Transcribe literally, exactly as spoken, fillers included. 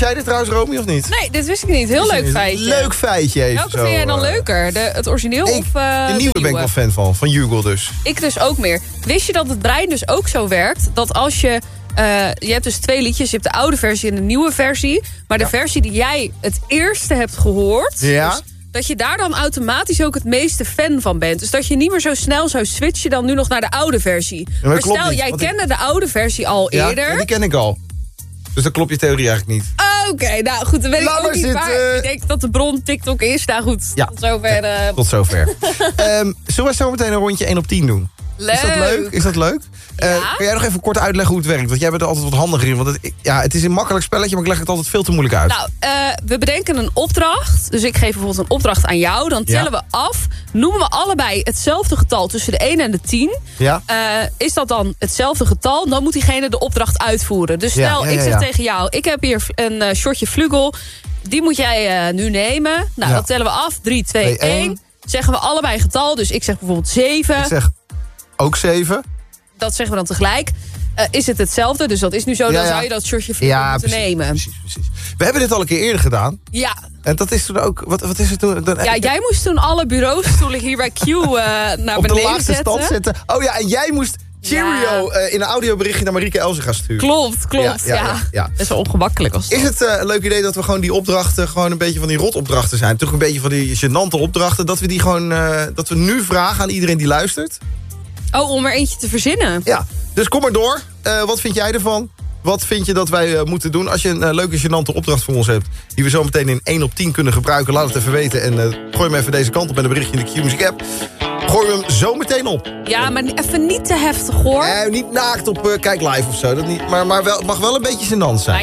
jij dit trouwens, Romy, of niet? Nee, dit wist ik niet. Heel leuk feitje. Leuk feitje even. Welke zo, vind jij dan uh, leuker? De, het origineel ik, of uh, de nieuwe ben ik wel fan van, van Hugo dus. Ik dus ook meer. Wist je dat het brein dus ook zo werkt? Dat als je... Uh, je hebt dus twee liedjes. Je hebt de oude versie en de nieuwe versie. Maar de ja. versie die jij het eerste hebt gehoord... Ja. Dus dat je daar dan automatisch ook het meeste fan van bent. Dus dat je niet meer zo snel zou switchen dan nu nog naar de oude versie. Ja, maar, maar stel, niet, jij kende ik... de oude versie al ja, eerder. Ja, die ken ik al. Dus dan klopt je theorie eigenlijk niet. Oké, okay, nou goed, dan weet Laat ik ook niet zitten. waar. Ik denk dat de bron TikTok is. Nou goed, ja. tot zover. Uh... Tot zover. um, zullen we zo meteen een rondje één op tien doen? Leuk. Is dat leuk? Is dat leuk? Ja? Uh, kan jij nog even kort uitleggen hoe het werkt? Want jij bent er altijd wat handiger in. Want het, ja, het is een makkelijk spelletje, maar ik leg het altijd veel te moeilijk uit. Nou, uh, we bedenken een opdracht. Dus ik geef bijvoorbeeld een opdracht aan jou. Dan tellen ja. we af. Noemen we allebei hetzelfde getal tussen de één en de tien. Ja. Uh, is dat dan hetzelfde getal? Dan moet diegene de opdracht uitvoeren. Dus stel, ja, ja, ja, ik zeg ja. tegen jou... Ik heb hier een uh, shortje vlugel. Die moet jij uh, nu nemen. Nou, ja. dat tellen we af. drie, twee, één. Zeggen we allebei getal. Dus ik zeg bijvoorbeeld zeven. Ik zeg ook zeven. Dat zeggen we dan tegelijk. Uh, is het hetzelfde? Dus dat is nu zo. Ja, dan ja. zou je dat shortje vlugel ja, moeten precies, nemen. Precies, precies. We hebben dit al een keer eerder gedaan. Ja. En dat is toen ook... Wat, wat is het toen? Dan, ja, jij moest toen alle bureaustoelen hier bij Q uh, naar beneden zetten. Op de laagste stand zetten. Oh ja, en jij moest... Cheerio ja. uh, in een audioberichtje naar Marieke Elzega sturen. Klopt, klopt. Ja, ja, ja. ja. Dat is wel ongemakkelijk. Als is het uh, een leuk idee dat we gewoon die opdrachten... gewoon een beetje van die rotopdrachten zijn? Toch een beetje van die gênante opdrachten. Dat we die gewoon... Uh, dat we nu vragen aan iedereen die luistert. Oh, om er eentje te verzinnen. Ja, dus kom maar door. Uh, wat vind jij ervan? Wat vind je dat wij uh, moeten doen? Als je een uh, leuke, gênante opdracht voor ons hebt... die we zo meteen in één op tien kunnen gebruiken... laat het even weten. En uh, gooi hem even deze kant op met een berichtje in de Q-Music app. Gooi hem zo meteen op. Ja, maar even niet te heftig, hoor. Nee, niet naakt op uh, Kijk Live of zo. Dat niet, maar maar wel, het mag wel een beetje gênant zijn.